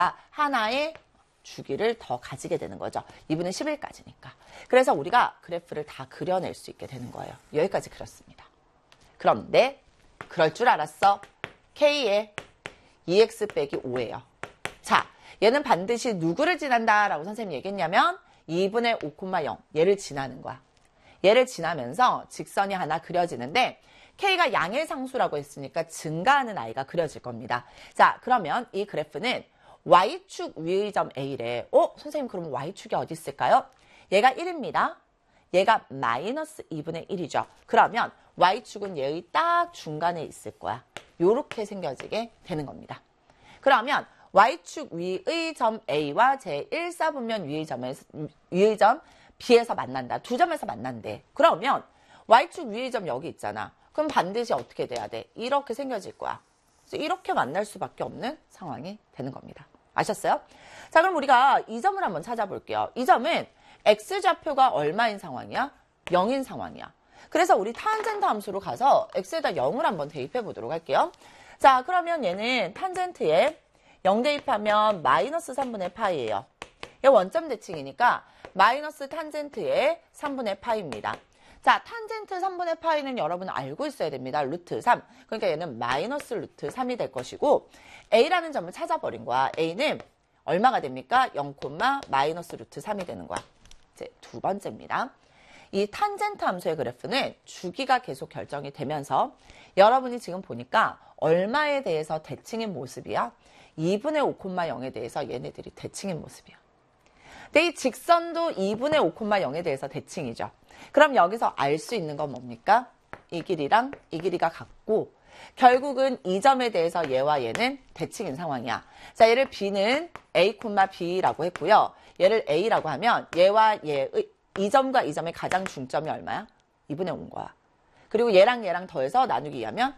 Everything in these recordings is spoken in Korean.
하나의 주기를 더 가지게 되는 거죠. 2분의 11까지니까. 그래서 우리가 그래프를 다 그려낼 수 있게 되는 거예요. 여기까지 그렸습니다. 그런데 그럴 줄 알았어. K에 2x 빼기 5예요. 자, 얘는 반드시 누구를 지난다라고 선생님이 얘기했냐면 2분의 5,0 얘를 지나는 거야. 얘를 지나면서 직선이 하나 그려지는데 K가 양의 상수라고 했으니까 증가하는 아이가 그려질 겁니다. 자, 그러면 이 그래프는 Y축 위의 점 A래. 선생님 그럼 Y축이 어디 있을까요? 얘가 1입니다. 얘가 마이너스 2분의 1이죠. 그러면 Y축은 얘의 딱 중간에 있을 거야. 요렇게 생겨지게 되는 겁니다. 그러면 Y축 위의 점 A와 제1사분면 위의 점 B에서 만난다. 두 점에서 만난대. 그러면 Y축 위의 점 여기 있잖아. 그럼 반드시 어떻게 돼야 돼? 이렇게 생겨질 거야. 그래서 이렇게 만날 수밖에 없는 상황이 되는 겁니다. 아셨어요? 자, 그럼 우리가 이 점을 한번 찾아볼게요. 이 점은 X좌표가 얼마인 상황이야? 0인 상황이야. 그래서 우리 탄젠트 함수로 가서 X에다 0을 한번 대입해 보도록 할게요. 자, 그러면 얘는 탄젠트에 0 대입하면 마이너스 3분의 파이예요. 얘 원점 대칭이니까 마이너스 탄젠트에 3분의 파이입니다. 자, 탄젠트 3분의 파이는 여러분 알고 있어야 됩니다. 루트 3. 그러니까 얘는 마이너스 루트 3이 될 것이고 A라는 점을 찾아버린 거야. A는 얼마가 됩니까? 0, 마이너스 루트 3이 되는 거야. 이제 두 번째입니다. 이 탄젠트 함수의 그래프는 주기가 계속 결정이 되면서 여러분이 지금 보니까 얼마에 대해서 대칭인 모습이야? 2분의 5,0에 대해서 얘네들이 대칭인 모습이야. 근데 이 직선도 2분의 5,0에 대해서 대칭이죠. 그럼 여기서 알 수 있는 건 뭡니까? 이 길이랑 이 길이가 같고 결국은 이 점에 대해서 얘와 얘는 대칭인 상황이야. 자, 얘를 B는 A, B라고 했고요. 얘를 A라고 하면 얘와 얘의 이 점과 이 점의 가장 중점이 얼마야? 2분의 5인 거야. 그리고 얘랑 얘랑 더해서 나누기 하면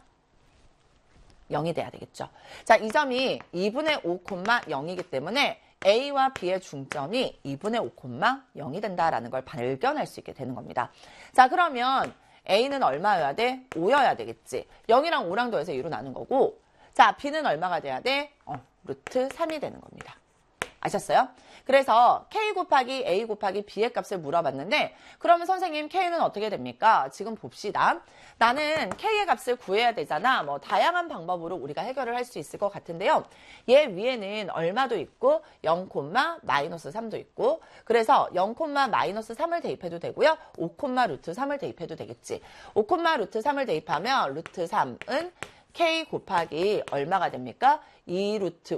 0이 돼야 되겠죠. 자, 이 점이 2분의 5,0이기 때문에 A와 B의 중점이 2분의 5,0이 된다라는 걸 발견할 수 있게 되는 겁니다. 자, 그러면 A는 얼마여야 돼? 5여야 되겠지. 0이랑 5랑 더해서 2로 나눈 거고, 자, B는 얼마가 돼야 돼? 루트 3이 되는 겁니다. 아셨어요? 그래서 K 곱하기 A 곱하기 B의 값을 물어봤는데 그러면 선생님 K는 어떻게 됩니까? 지금 봅시다. 나는 K의 값을 구해야 되잖아. 뭐 다양한 방법으로 우리가 해결을 할 수 있을 것 같은데요. 얘 위에는 얼마도 있고 0, 마이너스 3도 있고 그래서 0, 마이너스 3을 대입해도 되고요. 5, 루트 3을 대입해도 되겠지. 5, 루트 3을 대입하면 루트 3은 K 곱하기 얼마가 됩니까? 2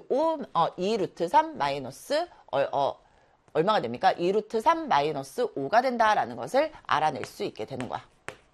루트 3 마이너스 얼마가 됩니까? 2 루트 3 마이너스 5가 된다라는 것을 알아낼 수 있게 되는 거야.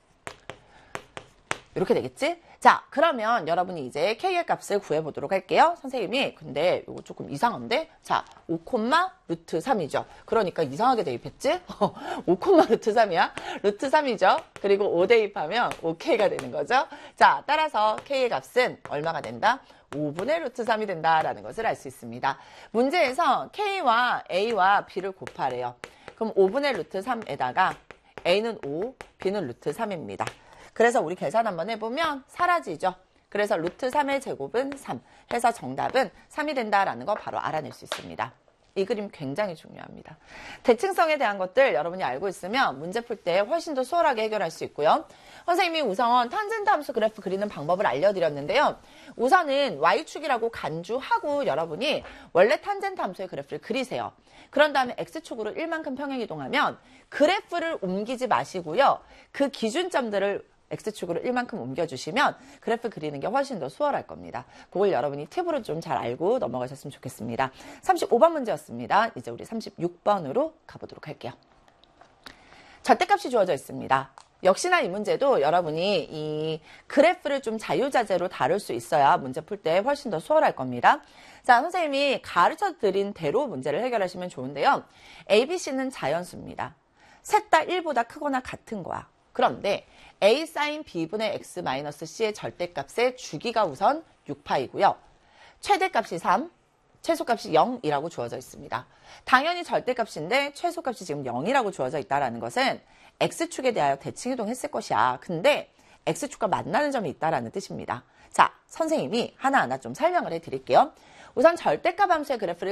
이렇게 되겠지? 자, 그러면 여러분이 이제 K의 값을 구해보도록 할게요. 선생님이 근데 이거 조금 이상한데? 자, 5, 루트 3이죠. 그러니까 이상하게 대입했지? 5, 루트 3이야? 루트 3이죠. 그리고 5 대입하면 5K가 되는 거죠. 자, 따라서 K의 값은 얼마가 된다? 5분의 루트 3이 된다라는 것을 알 수 있습니다. 문제에서 K와 A와 B를 곱하래요. 그럼 5분의 루트 3에다가 A는 5, B는 루트 3입니다. 그래서 우리 계산 한번 해보면 사라지죠. 그래서 루트 3의 제곱은 3 해서 정답은 3이 된다라는 거 바로 알아낼 수 있습니다. 이 그림 굉장히 중요합니다. 대칭성에 대한 것들 여러분이 알고 있으면 문제 풀 때 훨씬 더 수월하게 해결할 수 있고요. 선생님이 우선 탄젠트 함수 그래프 그리는 방법을 알려드렸는데요. 우선은 Y축이라고 간주하고 여러분이 원래 탄젠트 함수의 그래프를 그리세요. 그런 다음에 X축으로 1만큼 평행이동하면 그래프를 옮기지 마시고요. 그 기준점들을 X축으로 1만큼 옮겨주시면 그래프 그리는 게 훨씬 더 수월할 겁니다. 그걸 여러분이 팁으로 좀 잘 알고 넘어가셨으면 좋겠습니다. 35번 문제였습니다. 이제 우리 36번으로 가보도록 할게요. 절대값이 주어져 있습니다. 역시나 이 문제도 여러분이 이 그래프를 좀 자유자재로 다룰 수 있어야 문제 풀 때 훨씬 더 수월할 겁니다. 자, 선생님이 가르쳐 드린 대로 문제를 해결하시면 좋은데요. A, B, C는 자연수입니다. 셋 다 1보다 크거나 같은 거야. 그런데 A 사인 B분의 X 마이너스 C의 절대값의 주기가 우선 6파이고요. 최대값이 3, 최소값이 0이라고 주어져 있습니다. 당연히 절대값인데 최소값이 지금 0이라고 주어져 있다는 것은 X축에 대하여 대칭이동했을 것이야. 근데 X축과 만나는 점이 있다는 뜻입니다. 자, 선생님이 하나하나 좀 설명을 해드릴게요. 우선 절대값 함수의 그래프를